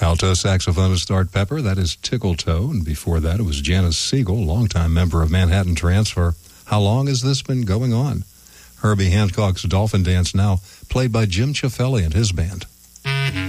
Alto saxophonist Art Pepper, that is Tickle Toe. And before that, it was Janice Siegel, longtime member of Manhattan Transfer. How long has this been going on? Herbie Hancock's Dolphin Dance, now played by Jim Ciafelli and his band.